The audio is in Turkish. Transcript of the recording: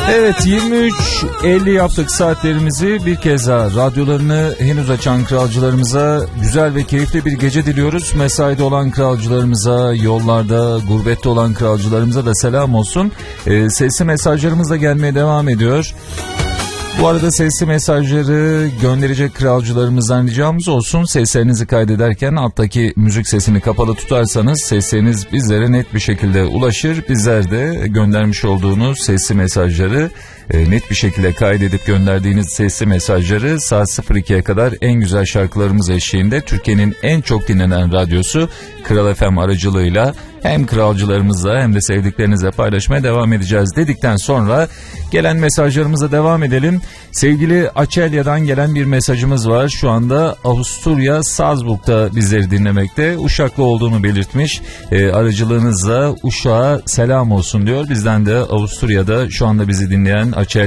Evet, 23.50 yaptık saatlerimizi. Bir kez daha radyolarını henüz açan kralcılarımıza güzel ve keyifli bir gece diliyoruz. Mesaide olan kralcılarımıza, yollarda, gurbette olan kralcılarımıza da selam olsun. Sesli mesajlarımız da gelmeye devam ediyor. Bu arada sesli mesajları gönderecek kralcılarımızdan ricamız olsun. Seslerinizi kaydederken alttaki müzik sesini kapalı tutarsanız sesleriniz bizlere net bir şekilde ulaşır. Bizler de göndermiş olduğunuz sesli mesajları net bir şekilde kaydedip gönderdiğiniz sesli mesajları saat 02'ye kadar en güzel şarkılarımız eşliğinde Türkiye'nin en çok dinlenen radyosu Kral FM aracılığıyla hem kralcılarımızla hem de sevdiklerinizle paylaşmaya devam edeceğiz dedikten sonra gelen mesajlarımıza devam edelim. Sevgili Açelya'dan gelen bir mesajımız var. Şu anda Avusturya Salzburg'da bizleri dinlemekte. Uşaklı olduğunu belirtmiş. Aracılığınızla Uşak'a selam olsun diyor. Bizden de Avusturya'da şu anda bizi dinleyen Açelya